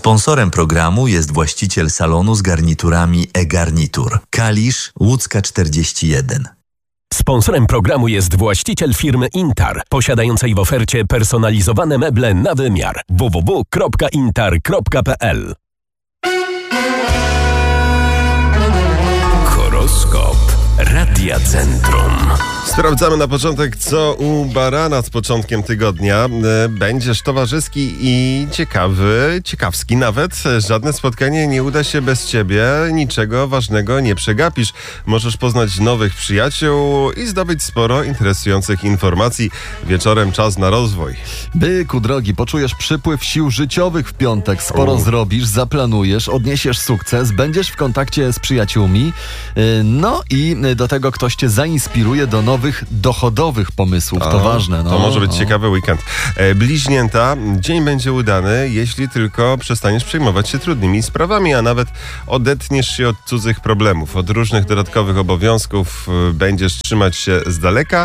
Sponsorem programu jest właściciel salonu z garniturami e-Garnitur. Kalisz, Łódzka 41. Sponsorem programu jest właściciel firmy Intar, posiadającej w ofercie personalizowane meble na wymiar. www.intar.pl. Horoskop Radia Centrum. Sprawdzamy na początek, co u barana z początkiem tygodnia. Będziesz towarzyski i ciekawski nawet. Żadne spotkanie nie uda się bez ciebie. Niczego ważnego nie przegapisz. Możesz poznać nowych przyjaciół i zdobyć sporo interesujących informacji. Wieczorem czas na rozwój. Byku drogi, poczujesz przypływ sił życiowych w piątek. Sporo zrobisz, zaplanujesz, odniesiesz sukces, będziesz w kontakcie z przyjaciółmi. No i do tego ktoś cię zainspiruje do nowych dochodowych pomysłów. To ważne. To może być ciekawy weekend. Bliźnięta, dzień będzie udany, jeśli tylko przestaniesz przejmować się trudnymi sprawami, a nawet odetniesz się od cudzych problemów, od różnych dodatkowych obowiązków. Będziesz trzymać się z daleka,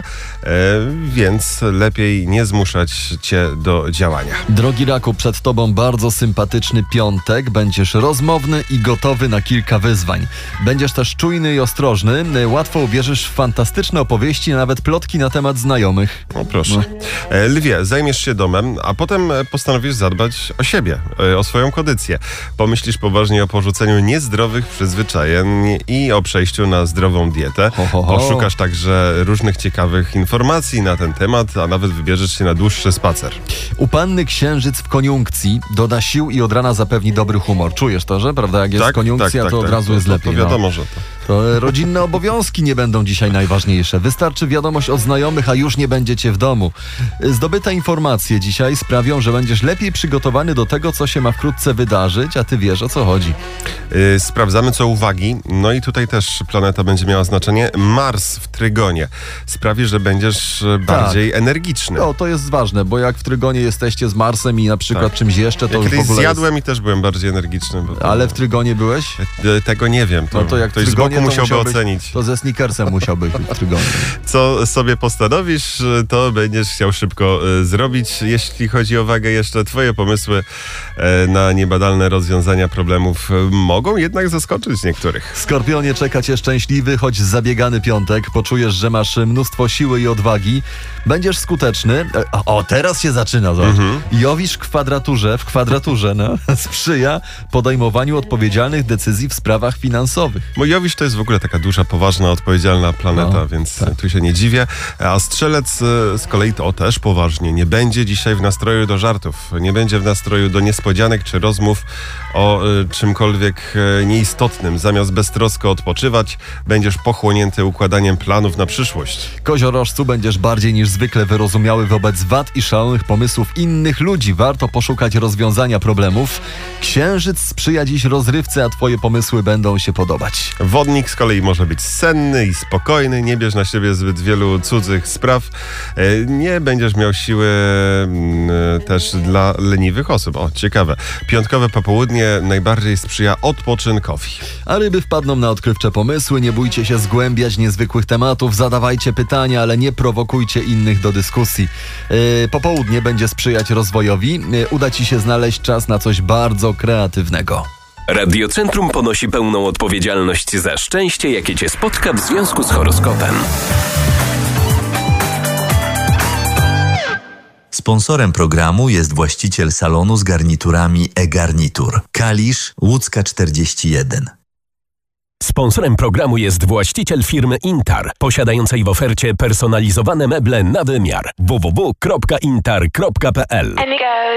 więc lepiej nie zmuszać cię do działania. Drogi Raku, przed tobą bardzo sympatyczny piątek. Będziesz rozmowny i gotowy na kilka wyzwań. Będziesz też czujny i ostrożny. Łatwo uwierzysz w fantastyczne opowieści, nawet plotki na temat znajomych. O proszę. Lwie, zajmiesz się domem, a potem postanowisz zadbać o siebie, o swoją kondycję. Pomyślisz poważnie o porzuceniu niezdrowych przyzwyczajeń i o przejściu na zdrową dietę. Poszukasz także różnych ciekawych informacji na ten temat, a nawet wybierzesz się na dłuższy spacer. U panny księżyc w koniunkcji doda sił i od rana zapewni dobry humor. Czujesz to, że? Prawda? Jak jest koniunkcja, to od razu jest lepiej. To wiadomo, że to. To rodzinne obowiązki nie będą dzisiaj najważniejsze. Wystarczy wiadomość od znajomych, a już nie będziecie w domu. Zdobyte informacje dzisiaj sprawią, że będziesz lepiej przygotowany do tego, co się ma wkrótce wydarzyć, a ty wiesz, o co chodzi. Sprawdzamy, co uwagi. No i tutaj też planeta będzie miała znaczenie. Mars w Trygonie sprawi, że będziesz bardziej energiczny. No, to jest ważne, bo jak w Trygonie jesteście z Marsem i na przykład czymś jeszcze, to ja już w ogóle zjadłem i też byłem bardziej energiczny. Ale w Trygonie byłeś? Tego nie wiem. To jak ktoś z boku musiałby ocenić. To ze Snickersem musiałbyś być w Trygonie. Co sobie postanowisz, to będziesz chciał szybko zrobić. Jeśli chodzi o wagę, jeszcze twoje pomysły na niebadalne rozwiązania problemów mogą jednak zaskoczyć niektórych. Skorpionie, czeka cię szczęśliwy, choć zabiegany piątek. Poczujesz, że masz mnóstwo siły i odwagi. Będziesz skuteczny. Teraz się zaczyna. Jowisz w kwadraturze sprzyja podejmowaniu odpowiedzialnych decyzji w sprawach finansowych. Bo Jowisz to jest w ogóle taka duża, poważna, odpowiedzialna planeta, więc tu się nie dziwię. A Strzelec z kolei to też poważnie. Nie będzie dzisiaj w nastroju do żartów. Nie będzie w nastroju do niespodzianek czy rozmów o czymkolwiek nieistotnym. Zamiast beztrosko odpoczywać, będziesz pochłonięty układaniem planów na przyszłość. Koziorożcu, będziesz bardziej niż zwykle wyrozumiały wobec wad i szalonych pomysłów innych ludzi. Warto poszukać rozwiązania problemów. Księżyc sprzyja dziś rozrywce, a twoje pomysły będą się podobać. Wodnik z kolei może być senny i spokojny. Nie bierz na siebie zbyt wielu cudzych spraw. Nie będziesz miał siły też dla leniwych osób. O, ciekawe. Piątkowe popołudnie najbardziej sprzyja odpoczynkowi. A ryby wpadną na odkrywcze pomysły. Nie bójcie się zgłębiać niezwykłych tematów. Zadawajcie pytania, ale nie prowokujcie innych do dyskusji. Popołudnie będzie sprzyjać rozwojowi. Uda ci się znaleźć czas na coś bardzo kreatywnego. Radiocentrum ponosi pełną odpowiedzialność za szczęście, jakie cię spotka w związku z horoskopem. Sponsorem programu jest właściciel salonu z garniturami e-Garnitur. Kalisz, Łódzka 41. Sponsorem programu jest właściciel firmy Intar, posiadającej w ofercie personalizowane meble na wymiar. www.intar.pl.